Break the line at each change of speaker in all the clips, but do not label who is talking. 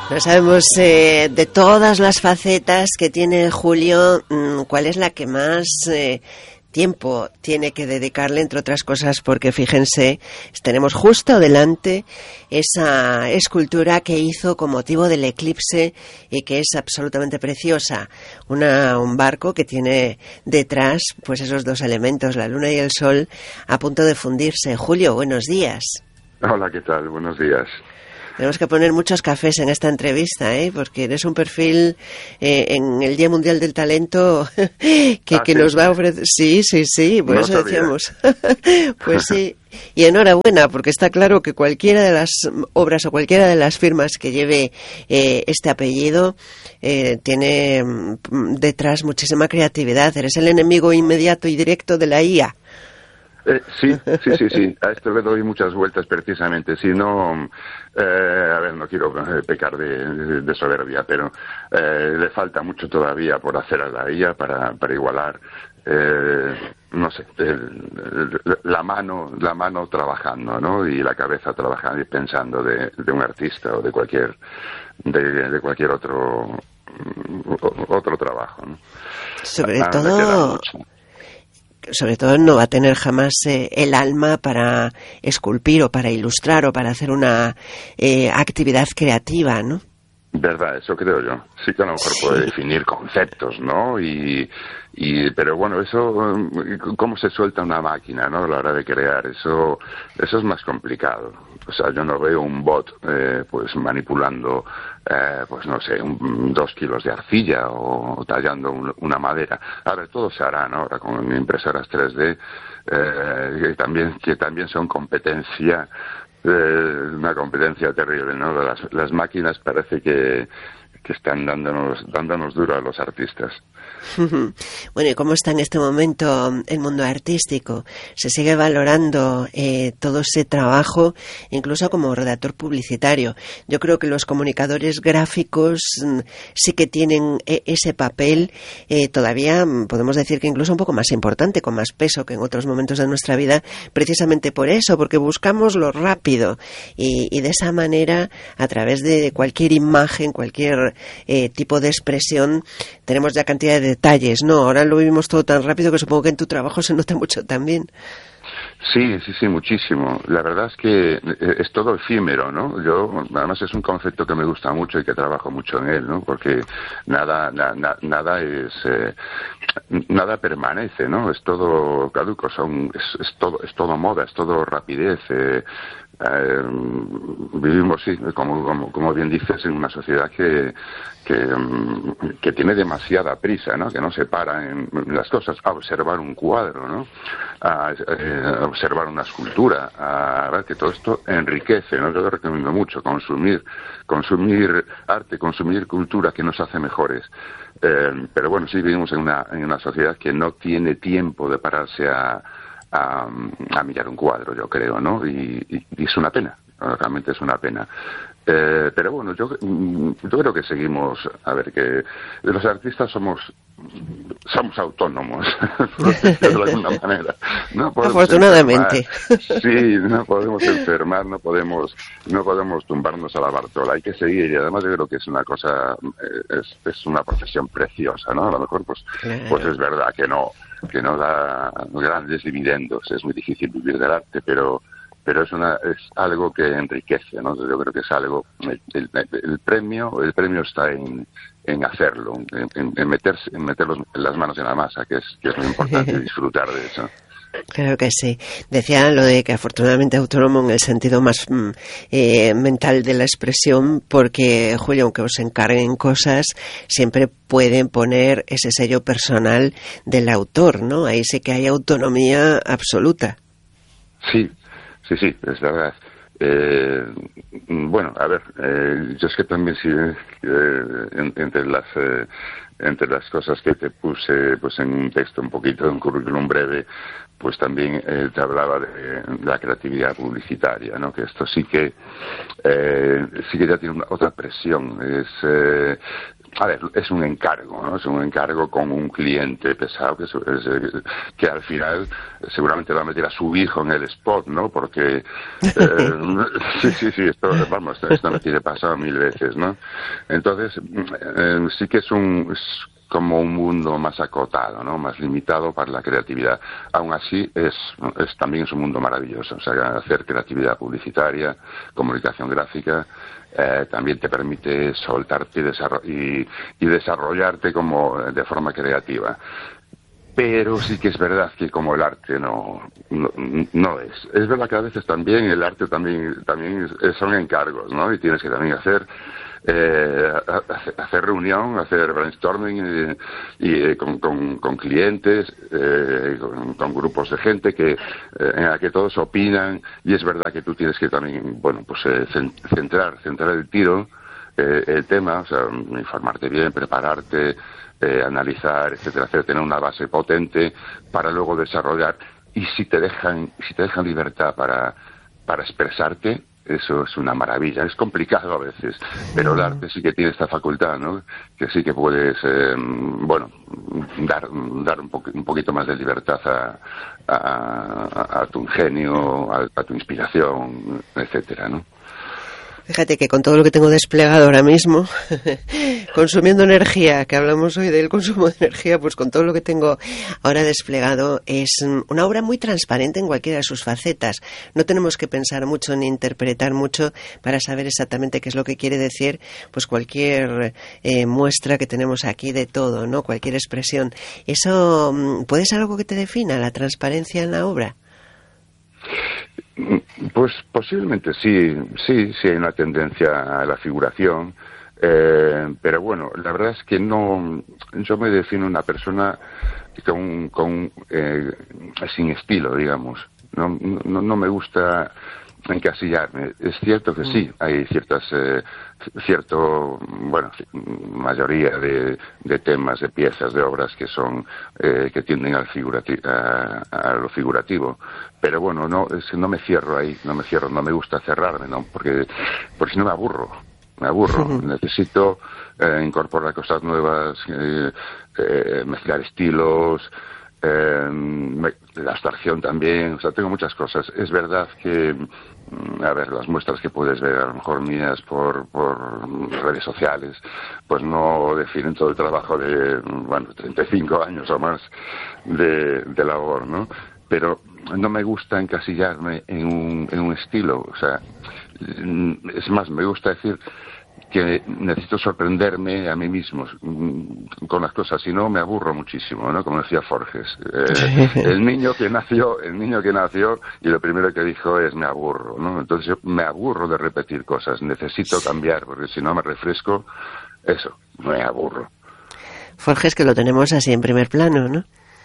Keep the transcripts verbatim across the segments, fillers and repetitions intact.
No sabemos eh, de todas las facetas que tiene Julio, cuál es la que más eh, tiempo tiene que dedicarle, entre otras cosas, porque fíjense, tenemos justo delante esa escultura que hizo con motivo del eclipse y que es absolutamente preciosa. Una, un barco que tiene detrás pues esos dos elementos, la luna y el sol, a punto de fundirse. Julio, buenos días.
Hola, ¿qué tal? Buenos días.
Tenemos que poner muchos cafés en esta entrevista, ¿eh? Porque eres un perfil eh, en el Día Mundial del Talento que,
ah,
que
¿sí?
nos va a ofrecer... Sí, sí, sí, por
no
eso
sabía.
decíamos. Pues sí, y enhorabuena, porque está claro que cualquiera de las obras o cualquiera de las firmas que lleve eh, este apellido eh, tiene detrás muchísima creatividad. Eres el enemigo inmediato y directo de la I A.
Eh, sí, sí, sí, sí. A esto le doy muchas vueltas precisamente. Si no, eh, a ver, no quiero pecar de, de soberbia, pero eh, le falta mucho todavía por hacer a la I A para, para igualar, eh, no sé, el, el, la mano, la mano trabajando, ¿no? Y la cabeza trabajando y pensando de, de un artista o de cualquier, de, de cualquier otro, otro trabajo, ¿no?
Sobre
Ah,
todo. Sobre todo no va a tener jamás eh, el alma para esculpir o para ilustrar o para hacer una eh, actividad creativa, ¿no?
Verdad, eso creo yo. Sí que a lo mejor sí. Puede definir conceptos, ¿no? Y, y pero bueno, eso, cómo se suelta una máquina, ¿no? A la hora de crear, eso, eso es más complicado. O sea, yo no veo un bot, eh, pues manipulando, eh, pues no sé, un, dos kilos de arcilla o, o tallando un, una madera. A ver, todo se hará, ¿no? Ahora con impresoras tres D, eh, que también, que también son competencia. Eh, una competencia terrible, ¿no? Las, las máquinas parece que, que están dándonos, dándonos duro a los artistas.
Bueno, ¿y cómo está en este momento el mundo artístico? ¿Se sigue valorando eh, todo ese trabajo, incluso como redactor publicitario? Yo creo que los comunicadores gráficos mm, sí que tienen e- ese papel, eh, todavía podemos decir que incluso un poco más importante, con más peso que en otros momentos de nuestra vida, precisamente por eso, porque buscamos lo rápido y, y de esa manera, a través de cualquier imagen, cualquier eh, tipo de expresión, tenemos ya cantidad de detalles, ¿no? Ahora lo vivimos todo tan rápido que supongo que en tu trabajo se nota mucho también.
Sí, sí, sí, muchísimo. La verdad es que es todo efímero, ¿no? Yo, además es un concepto que me gusta mucho y que trabajo mucho en él, ¿no? Porque nada, na, na, nada es, eh, nada permanece, ¿no? Es todo caduco, son, es, es todo, es todo moda, es todo rapidez. Eh, eh, vivimos, sí, como, como, como bien dices, en una sociedad que que, que tiene demasiada prisa, ¿no? Que no se para en las cosas, a observar un cuadro, ¿no? A, eh, a observar una escultura, a ver que todo esto enriquece, ¿no? Yo lo recomiendo mucho, consumir, consumir arte, consumir cultura que nos hace mejores. Eh, pero bueno, sí vivimos en una, en una sociedad que no tiene tiempo de pararse a, a, a mirar un cuadro, yo creo, ¿no? Y, y, y es una pena, realmente es una pena. Eh, pero bueno, yo, yo creo que seguimos, a ver, que los artistas somos somos autónomos, de alguna manera. No podemos
Afortunadamente.
Enfermar. Sí, no podemos enfermar, no podemos no podemos tumbarnos a la Bartola, hay que seguir y además yo creo que es una cosa, es, es una profesión preciosa, ¿no? A lo mejor pues, pues es verdad que no, que no da grandes dividendos, es muy difícil vivir del arte, pero pero es una es algo que enriquece, ¿no? Yo creo que es algo el, el, el premio el premio está en, en hacerlo, en, en meterse en meter los, las manos en la masa, que es que es muy importante disfrutar de eso.
Claro que sí. Decía lo de que afortunadamente autónomo en el sentido más eh, mental de la expresión, porque, Julio, aunque os encarguen cosas, siempre pueden poner ese sello personal del autor, ¿no? Ahí sí que hay autonomía absoluta.
Sí. Sí, sí, es verdad. Eh, bueno, a ver, eh, yo es que también sí, eh, entre las eh, entre las cosas que te puse pues en un texto un poquito, un currículum breve, pues también eh, te hablaba de la creatividad publicitaria, ¿no? Que esto sí que eh, sí que ya tiene una, otra presión. Es eh, a ver, es un encargo, ¿no? Es un encargo con un cliente pesado que, es, es, que al final seguramente va a meter a su hijo en el spot, ¿no? Porque, eh, sí, sí, sí, esto, vamos, esto, esto me tiene pasado mil veces, ¿no? Entonces, eh, sí que es un... Es, como un mundo más acotado, ¿no? Más limitado para la creatividad. Aún así, es, es también es un mundo maravilloso. O sea, hacer creatividad publicitaria, comunicación gráfica, eh, también te permite soltarte y, desarro- y, y desarrollarte como de forma creativa. Pero sí que es verdad que como el arte no, no, no es. Es verdad que a veces también el arte también, también es, son encargos, ¿no? Y tienes que también hacer... Eh, hacer reunión, hacer brainstorming y, y con, con, con clientes, eh, con, con grupos de gente que eh, en la que todos opinan, y es verdad que tú tienes que también, bueno, pues eh, centrar, centrar el tiro, eh, el tema, o sea, informarte bien, prepararte, eh, analizar, etcétera, etcétera, tener una base potente para luego desarrollar. Y si te dejan, si te dejan libertad para para expresarte, eso es una maravilla. Es complicado a veces, pero el arte sí que tiene esta facultad, ¿no? Que sí que puedes, eh, bueno, dar dar un, po un poquito más de libertad a, a, a tu ingenio, a, a tu inspiración, etcétera, ¿no?
Fíjate que con todo lo que tengo desplegado ahora mismo, consumiendo energía, que hablamos hoy del consumo de energía, pues con todo lo que tengo ahora desplegado, es una obra muy transparente en cualquiera de sus facetas. No tenemos que pensar mucho ni interpretar mucho para saber exactamente qué es lo que quiere decir, pues cualquier eh, muestra que tenemos aquí de todo, ¿no? Cualquier expresión. ¿Eso puede ser algo que te defina, la transparencia en la obra?
Pues posiblemente sí, sí, sí hay una tendencia a la figuración, eh, pero bueno, la verdad es que no, yo me defino una persona con, con eh, sin estilo, digamos, no, no, no me gusta encasillarme. Es cierto que sí, hay ciertas, eh, cierto, bueno, mayoría de, de temas, de piezas, de obras que son, eh, que tienden al figurati a, a lo figurativo. Pero bueno, no, es, no me cierro ahí, no me cierro, no me gusta cerrarme, ¿no? Porque, porque si no me aburro, me aburro. Necesito eh, incorporar cosas nuevas, eh, eh, mezclar estilos, Eh, la abstracción también, o sea, tengo muchas cosas. Es verdad que, a ver, las muestras que puedes ver, a lo mejor mías por, por redes sociales, pues no definen todo el trabajo de, bueno, treinta y cinco años o más de, de labor, ¿no? Pero no me gusta encasillarme en un, en un estilo, o sea, es más, me gusta decir que necesito sorprenderme a mí mismo con las cosas, si no me aburro muchísimo, ¿no? Como decía Forges, eh, el niño que nació, el niño que nació y lo primero que dijo es me aburro, ¿no? Entonces yo me aburro de repetir cosas, necesito cambiar porque si no me refresco, eso, me aburro.
Forges, que lo tenemos así en primer plano, ¿no?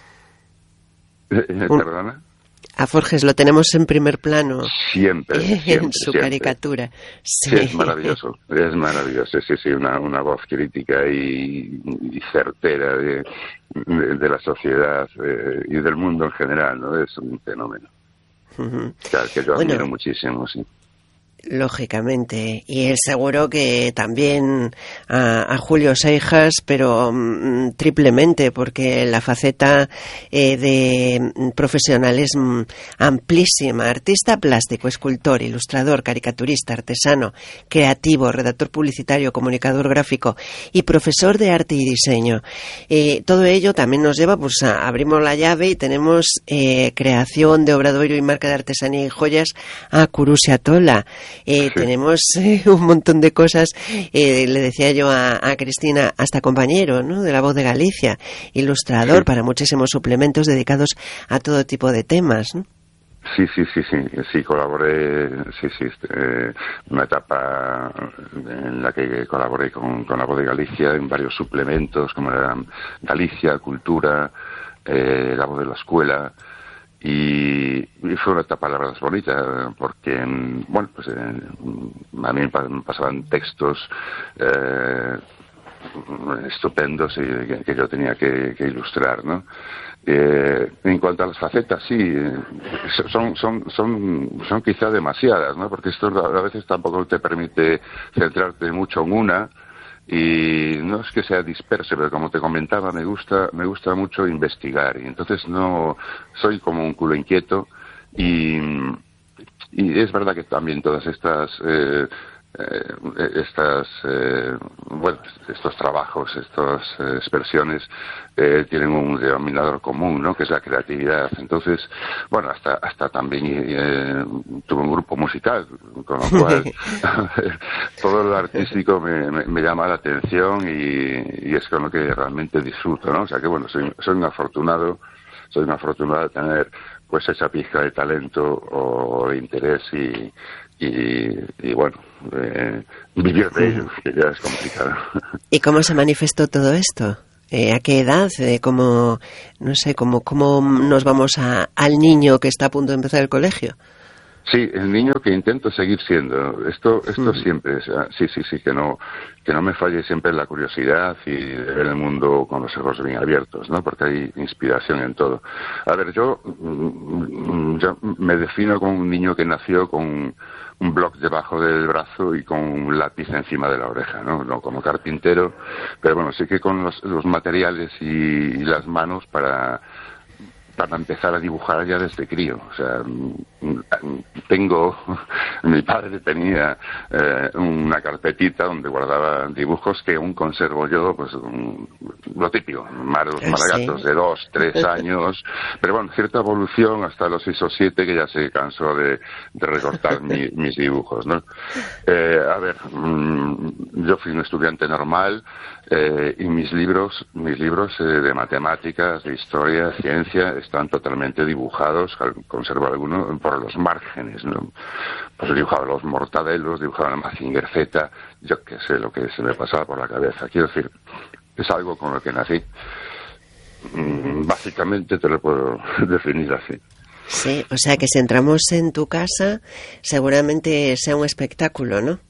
Eh, eh, ¿Perdona?
A Forges lo tenemos en primer plano.
Siempre, siempre
en su
siempre.
caricatura. Sí.
Sí, es maravilloso, es maravilloso, sí, sí, una, una voz crítica y, y certera de, de, de la sociedad eh, y del mundo en general, ¿no? Es un fenómeno. Uh-huh. Claro, que yo admiro bueno, muchísimo, sí.
Lógicamente, y es seguro que también a, a Julio Seijas, pero um, triplemente, porque la faceta eh, de profesional es um, amplísima. Artista plástico, escultor, ilustrador, caricaturista, artesano, creativo, redactor publicitario, comunicador gráfico y profesor de arte y diseño. Eh, todo ello también nos lleva, pues a, abrimos la llave y tenemos eh, creación de obradoiro y marca de artesanía y joyas a Curusia Tola. Eh, sí. Tenemos eh, un montón de cosas, eh, le decía yo a, a Cristina, hasta compañero, ¿no?, de La Voz de Galicia, ilustrador sí. para muchísimos suplementos dedicados a todo tipo de temas, ¿no?
Sí, sí, sí, sí, sí, colaboré, sí, sí, eh, una etapa en la que colaboré con, con La Voz de Galicia en varios suplementos, como eran Galicia, Cultura, eh, La Voz de la Escuela. Y, y fue una etapa, la verdad, bonita, porque, bueno, pues eh, a mí me pasaban textos eh, estupendos y que, que yo tenía que, que ilustrar, ¿no? Eh, en cuanto a las facetas, sí, son, son, son, son quizá demasiadas, ¿no? Porque esto a veces tampoco te permite centrarte mucho en una. y no es que sea disperso, pero como te comentaba, me gusta, me gusta mucho investigar, y entonces no soy como un culo inquieto, y, y es verdad que también todas estas eh, Eh, estas eh, bueno estos trabajos, estas eh, expresiones eh, tienen un denominador común, ¿no?, que es la creatividad. Entonces, bueno, hasta hasta también eh, tuve un grupo musical, con lo cual todo lo artístico me, me, me llama la atención, y, y es con lo que realmente disfruto, ¿no? O sea que bueno, soy, soy un afortunado soy un afortunado de tener pues esa pizca de talento o de interés, y Y, y bueno, eh, vivir de ello, que ya es complicado.
¿Y cómo se manifestó todo esto? Eh, ¿A qué edad? Eh, ¿Cómo, no sé, cómo, cómo nos vamos a, al niño que está a punto de empezar el colegio?
Sí, el niño que intento seguir siendo. Esto, esto mm. siempre, o sea, sí, sí, sí, que no, que no me falle siempre la curiosidad y de ver el mundo con los ojos bien abiertos, ¿no? Porque hay inspiración en todo. A ver, yo, yo me defino como un niño que nació con un bloc debajo del brazo y con un lápiz encima de la oreja, ¿no? No como carpintero, pero bueno, sí que con los, los materiales y, y las manos para para empezar a dibujar ya desde crío. O sea, tengo, mi padre tenía eh, una carpetita donde guardaba dibujos que aún conservo yo, pues un, lo típico, maros maragatos de dos, tres años, pero bueno, cierta evolución hasta los seis o siete que ya se cansó de, de recortar mi, mis dibujos, ¿no? Eh, a ver, mmm, yo fui un estudiante normal, eh, y mis libros, mis libros eh, de matemáticas, de historia, ciencia, están totalmente dibujados, conservo algunos por los márgenes, ¿no? Pues dibujaba los mortadelos, dibujaba el Mazinger Z, yo qué sé lo que se me pasaba por la cabeza. Quiero decir, es algo con lo que nací. Básicamente te lo puedo definir así.
Sí, o sea que si entramos en tu casa, seguramente sea un espectáculo, ¿no?